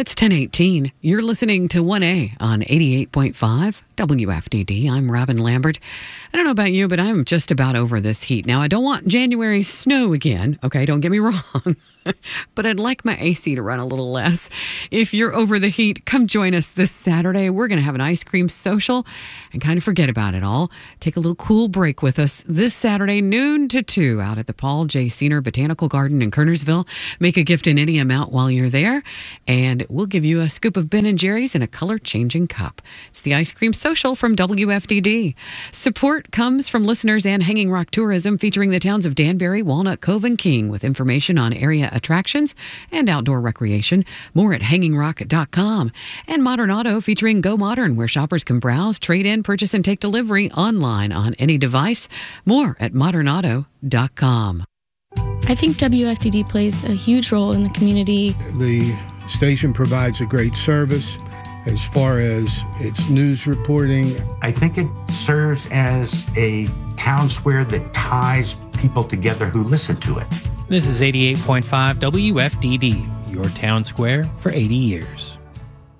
It's 10:18. You're listening to 1A on 88.5 WFDD. I'm Robin Lambert. I don't know about you, but I'm just about over this heat. Now, I don't want January snow again. Okay, don't get me wrong. But I'd like my AC to run a little less. If you're over the heat, come join us this Saturday. We're going to have an ice cream social and kind of forget about it all. Take a little cool break with us this Saturday, noon to 2, out at the Paul J. Senior Botanical Garden in Kernersville. Make a gift in any amount while you're there, and we'll give you a scoop of Ben & Jerry's in a color-changing cup. It's the ice cream social from WFDD. Support comes from listeners and Hanging Rock Tourism, featuring the towns of Danbury, Walnut Cove, and King, with information on area attractions and outdoor recreation. More at hangingrock.com. And Modern Auto, featuring Go Modern, where shoppers can browse, trade in, purchase, and take delivery online on any device. More at modernauto.com. I think WFDD plays a huge role in the community. The station provides a great service as far as its news reporting. I think it serves as a town square that ties people together who listen to it. This is 88.5 WFDD, your town square for 80 years.